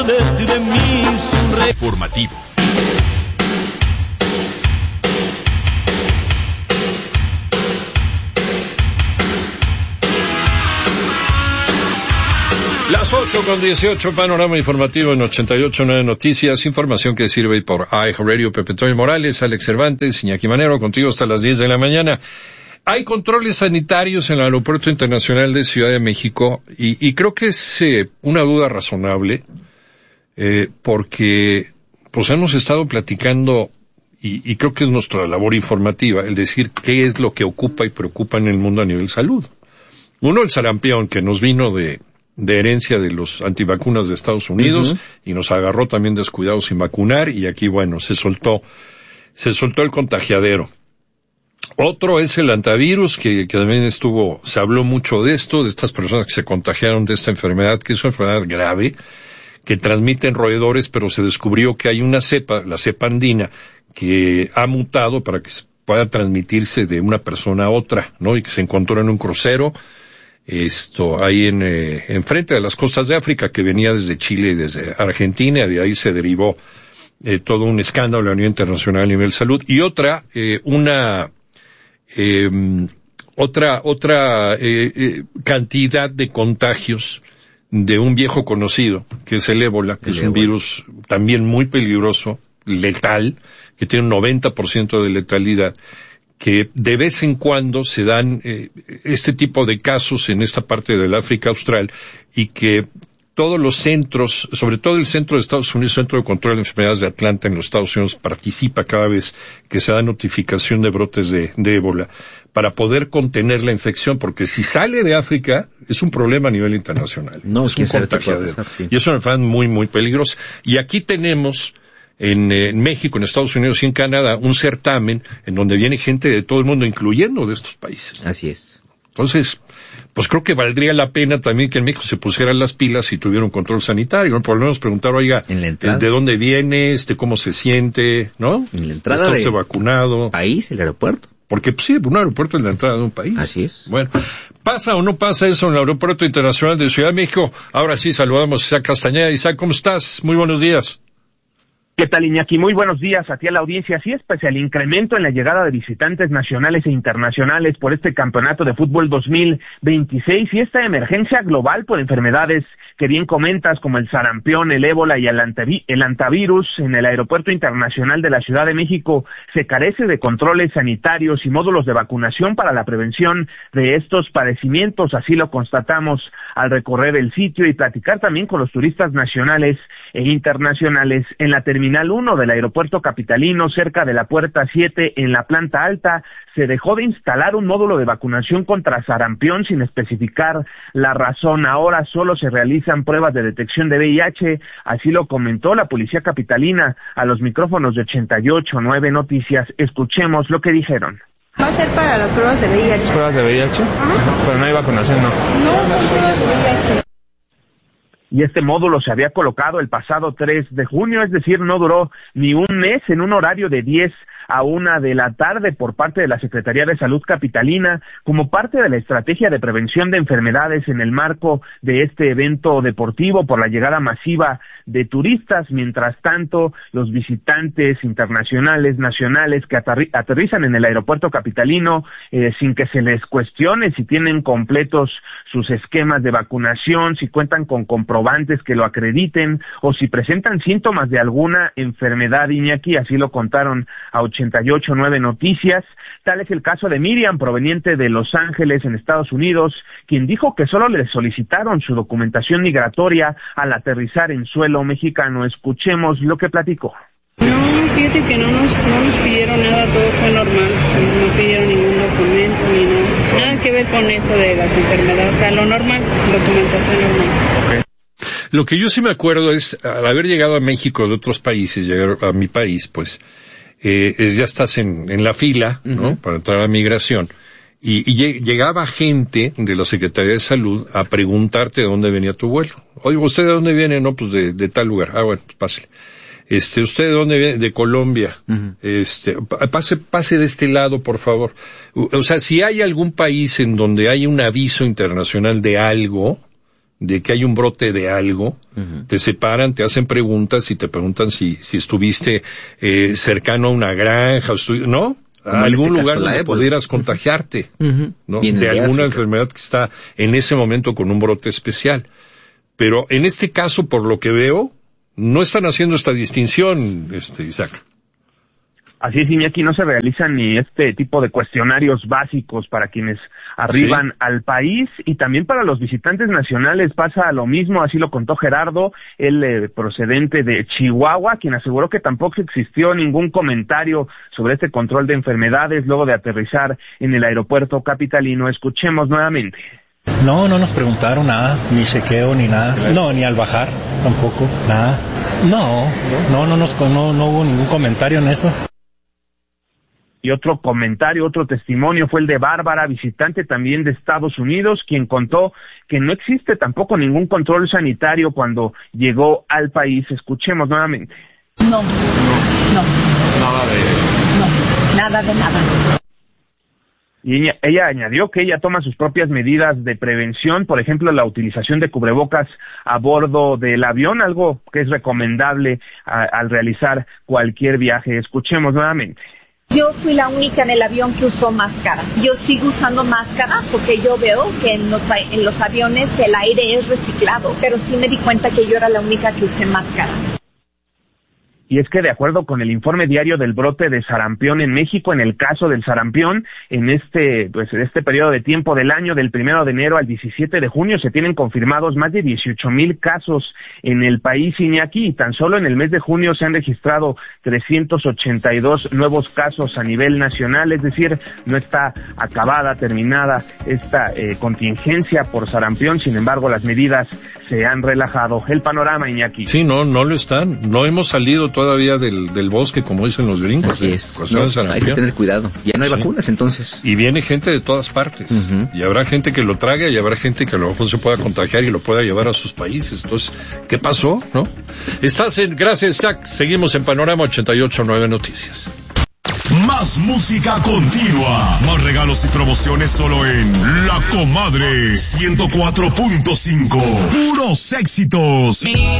De mí es un informativo. Las 8:18, panorama informativo en 88.9 Noticias, información que sirve por iHeartRadio. Pepe Toño Morales, Alex Cervantes, Iñaki Manero, contigo hasta las 10 de la mañana. Hay controles sanitarios en el Aeropuerto Internacional de Ciudad de México y creo que es una duda razonable, porque pues hemos estado platicando y creo que es nuestra labor informativa el decir qué es lo que ocupa y preocupa en el mundo a nivel salud. Uno, el sarampión, que nos vino de herencia de los antivacunas de Estados Unidos, y nos agarró también descuidados sin vacunar, y aquí, bueno, se soltó el contagiadero. Otro es el hantavirus, que también se habló mucho de esto, de estas personas que se contagiaron de esta enfermedad, que es una enfermedad grave, que transmiten roedores, pero se descubrió que hay una cepa, la cepa andina, que ha mutado para que pueda transmitirse de una persona a otra, ¿no? Y que se encontró en un crucero, ahí enfrente de las costas de África, que venía desde Chile y desde Argentina, de ahí se derivó todo un escándalo a nivel internacional, a nivel salud. Y otra cantidad de contagios de un viejo conocido, que es el ébola, que es un virus también muy peligroso, letal, que tiene un 90% de letalidad, que de vez en cuando se dan este tipo de casos en esta parte del África Austral, y que todos los centros, sobre todo el centro de Estados Unidos, Centro de Control de Enfermedades de Atlanta en los Estados Unidos, participa cada vez que se da notificación de brotes de ébola, para poder contener la infección, porque si sale de África es un problema a nivel internacional. No, es un contagiadero. Y es una enfermedad muy, muy peligrosa. Y aquí tenemos en México, en Estados Unidos y en Canadá un certamen en donde viene gente de todo el mundo, incluyendo de estos países. Así es. Entonces, pues creo que valdría la pena también que en México se pusieran las pilas y tuviera un control sanitario, ¿no? Por lo menos preguntar, oiga, ¿de dónde viene, cómo se siente, ¿no? En la entrada ¿Está usted vacunado? País, el aeropuerto. Porque pues, sí, un aeropuerto es la entrada de un país. Así es. Bueno, ¿pasa o no pasa eso en el Aeropuerto Internacional de Ciudad de México? Ahora sí, saludamos a Isaac Castañeda. Isaac, ¿cómo estás? Muy buenos días. ¿Qué tal, Iñaki? Muy buenos días a ti, a la audiencia. Así es, pese al incremento en la llegada de visitantes nacionales e internacionales por este campeonato de fútbol 2026 y esta emergencia global por enfermedades que bien comentas, como el sarampión, el ébola y el hantavirus, en el Aeropuerto Internacional de la Ciudad de México se carece de controles sanitarios y módulos de vacunación para la prevención de estos padecimientos. Así lo constatamos al recorrer el sitio y platicar también con los turistas nacionales e internacionales. En la Terminal 1 del aeropuerto capitalino, cerca de la Puerta 7, en la planta alta, se dejó de instalar un módulo de vacunación contra sarampión sin especificar la razón. Ahora solo se realizan pruebas de detección de VIH, así lo comentó la policía capitalina a los micrófonos de 88.9 Noticias. Escuchemos lo que dijeron. Va a ser para las pruebas de VIH. ¿Pruebas de VIH? Ajá. Pero no hay vacunación, ¿no? No, son pruebas de VIH. Y este módulo se había colocado el pasado 3 de junio, es decir, no duró ni un mes, en un horario de 10 a 1 de la tarde por parte de la Secretaría de Salud capitalina, como parte de la estrategia de prevención de enfermedades en el marco de este evento deportivo por la llegada masiva de turistas. Mientras tanto, los visitantes internacionales, nacionales que aterrizan en el aeropuerto capitalino sin que se les cuestione si tienen completos sus esquemas de vacunación, si cuentan con comprobantes que lo acrediten o si presentan síntomas de alguna enfermedad, Iñaki, así lo contaron a 88.9 Noticias. Tal es el caso de Miriam, proveniente de Los Ángeles, en Estados Unidos, quien dijo que solo le solicitaron su documentación migratoria al aterrizar en suelo mexicano. Escuchemos lo que platicó. No, fíjate que no nos pidieron nada, todo fue normal, no pidieron ningún documento ni nada que ver con eso de las enfermedades, o sea, lo normal, documentación normal. Okay. Lo que yo sí me acuerdo es, al haber llegado a México de otros países, llegar a mi país, pues, ya estás en la fila, ¿no? Para entrar a la migración. Y llegaba gente de la Secretaría de Salud a preguntarte de dónde venía tu vuelo. Oye, ¿usted de dónde viene? No, pues de tal lugar. Ah, bueno, pues pásale. ¿Usted de dónde viene? De Colombia. Pase de este lado, por favor. O sea, si hay algún país en donde hay un aviso internacional de algo, de que hay un brote de algo, te separan, te hacen preguntas y te preguntan si estuviste cercano a una granja, ¿no? A algún lugar donde pudieras contagiarte, ¿no? De alguna enfermedad que está en ese momento con un brote especial. Pero en este caso, por lo que veo, no están haciendo esta distinción, Isaac. Así es, Iñaki, no se realizan ni este tipo de cuestionarios básicos para quienes arriban al país, y también para los visitantes nacionales pasa lo mismo. Así lo contó Gerardo, el procedente de Chihuahua, quien aseguró que tampoco existió ningún comentario sobre este control de enfermedades luego de aterrizar en el aeropuerto capitalino. Escuchemos nuevamente. No nos preguntaron nada, ni chequeo, ni nada. No, ni al bajar, tampoco, nada. No hubo ningún comentario en eso. Y otro comentario, otro testimonio fue el de Bárbara, visitante también de Estados Unidos, quien contó que no existe tampoco ningún control sanitario cuando llegó al país. Escuchemos nuevamente. No. Nada de nada. Y ella añadió que ella toma sus propias medidas de prevención, por ejemplo, la utilización de cubrebocas a bordo del avión, algo que es recomendable al realizar cualquier viaje. Escuchemos nuevamente. Yo fui la única en el avión que usó máscara. Yo sigo usando máscara porque yo veo que en los aviones el aire es reciclado, pero sí me di cuenta que yo era la única que usé máscara. Y es que de acuerdo con el informe diario del brote de sarampión en México, en el caso del sarampión, en este periodo de tiempo del año, del 1 de enero al 17 de junio, se tienen confirmados más de 18,000 casos en el país, Iñaki, y tan solo en el mes de junio se han registrado 382 nuevos casos a nivel nacional. Es decir, no está terminada esta contingencia por sarampión. Sin embargo, las medidas se han relajado. El panorama, Iñaki. Sí, no lo están. No hemos salido todavía del bosque, como dicen los gringos. Así es. Hay que tener cuidado. Ya no hay vacunas, entonces. Y viene gente de todas partes. Y habrá gente que lo traga y habrá gente que a lo mejor se pueda contagiar y lo pueda llevar a sus países. Entonces, ¿qué pasó? ¿No? Gracias, Zach. Seguimos en Panorama 88.9 Noticias. Más música continua. Más regalos y promociones solo en La Comadre 104.5. Puros éxitos.